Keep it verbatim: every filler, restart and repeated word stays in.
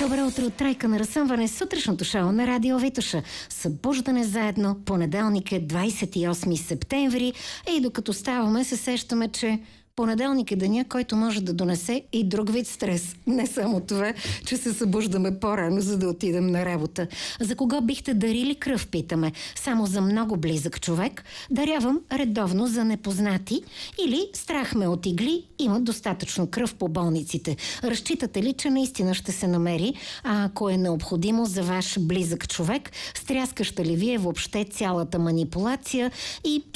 Добро утро от Трайка на разсъмване, сутрешното шоу на Радио Витоша. Събуждане заедно, понеделник е двайсет и осми септември и докато ставаме се сещаме, че понеделник е деня, който може да донесе и друг вид стрес. Не само това, че се събуждаме по-рано, за да отидем на работа. За кого бихте дарили кръв, питаме? Само за много близък човек. Дарявам редовно за непознати. Или страх ме от игли, има достатъчно кръв по болниците. Разчитате ли, че наистина ще се намери? А ако е необходимо за ваш близък човек, стряскаща ли ви е въобще цялата манипулация и